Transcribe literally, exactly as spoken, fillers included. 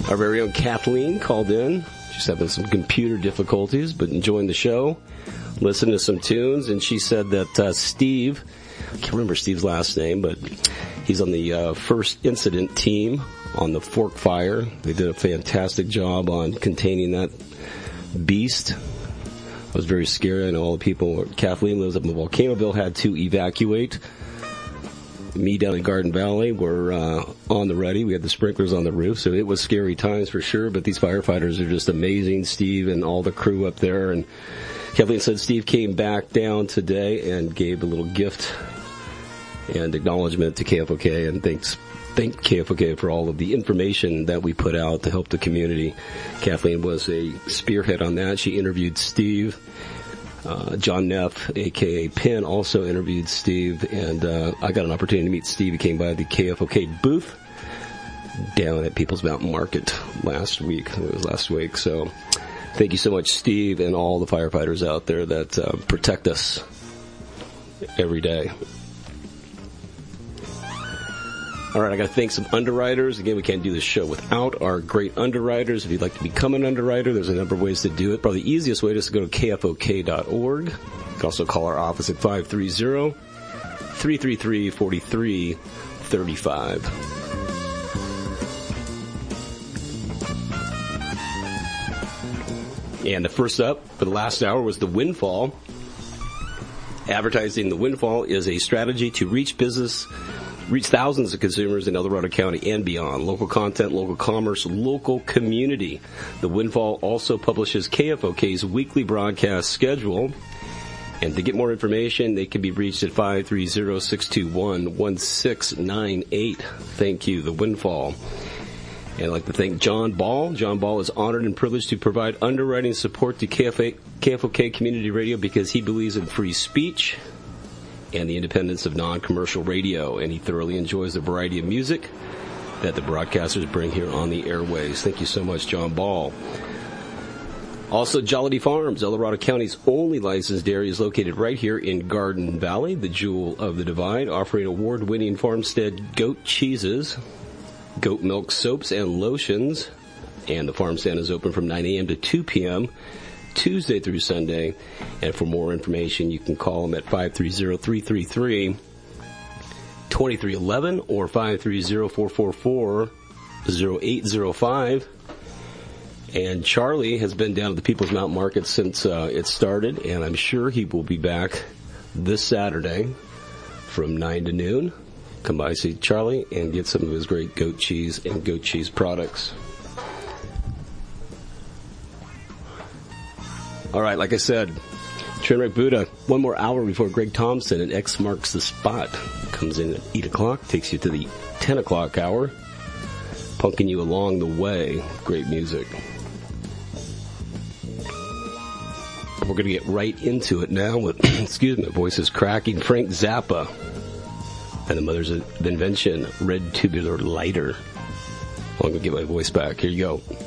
Our very own Kathleen called in. She's having some computer difficulties, but enjoying the show, listening to some tunes, and she said that uh, Steve, I can't remember Steve's last name, but he's on the uh, first incident team on the Fork Fire. They did a fantastic job on containing that beast. It was very scary. I know all the people, Kathleen lives up in Volcanoville, had to evacuate. Me down in Garden Valley were uh, on the ready. We had the sprinklers on the roof, so it was scary times for sure, but these firefighters are just amazing, Steve and all the crew up there. And Kathleen said Steve came back down today and gave a little gift and acknowledgement to K F O K, and thanks, thank K F O K for all of the information that we put out to help the community. Kathleen was a spearhead on that. She interviewed Steve. Uh, John Neff, a k a. Penn, also interviewed Steve, and uh, I got an opportunity to meet Steve. He came by the K F O K booth down at Peoples Mountain Market last week. It was last week. So thank you so much, Steve, and all the firefighters out there that uh, protect us every day. All right, I got to thank some underwriters. Again, we can't do this show without our great underwriters. If you'd like to become an underwriter, there's a number of ways to do it. Probably the easiest way is to go to K F O K dot org. You can also call our office at five three zero, three three three, four three three five. And the first up for the last hour was the Windfall. Advertising the Windfall is a strategy to reach business Reach thousands of consumers in El Dorado County and beyond. Local content, local commerce, local community. The Windfall also publishes K F O K's weekly broadcast schedule. And to get more information, they can be reached at five three zero, six two one, one six nine eight. Thank you, The Windfall. And I'd like to thank John Ball. John Ball is honored and privileged to provide underwriting support to K F O K Community Radio because he believes in free speech and the independence of non-commercial radio, and he thoroughly enjoys the variety of music that the broadcasters bring here on the airways. Thank you so much, John Ball. Also, Jollity Farms, El Dorado County's only licensed dairy, is located right here in Garden Valley, the jewel of the divide, offering award-winning farmstead goat cheeses, goat milk soaps, and lotions. And the farm stand is open from nine a.m. to two p.m., Tuesday through Sunday. And for more information, you can call them at five three zero, three three three, two three one one or five three zero, four four four, zero eight zero five. And Charlie has been down at the Peoples Mountain Market since uh, it started, and I'm sure he will be back this Saturday from nine to noon. Come by, see Charlie, and get some of his great goat cheese and goat cheese products. All right, like I said, Trainwreck Buddha, one more hour before Greg Thompson and X Marks the Spot comes in at eight o'clock, takes you to the ten o'clock hour, punking you along the way. Great music. We're going to get right into it now with, excuse me, my voice is cracking, Frank Zappa and the Mothers of Invention, Red Tubular Lighter. I'm going to get my voice back. Here you go.